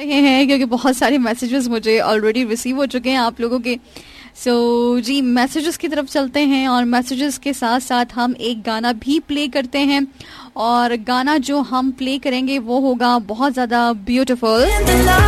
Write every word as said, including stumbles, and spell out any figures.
रहे हैं क्योंकि बहुत सारे मैसेजेस मुझे ऑलरेडी रिसीव हो चुके हैं आप लोगों के। सो so, जी मैसेजेस की तरफ चलते हैं और मैसेजेस के साथ साथ हम एक गाना भी प्ले करते हैं और गाना जो हम प्ले करेंगे वो होगा बहुत ज़्यादा ब्यूटीफुल।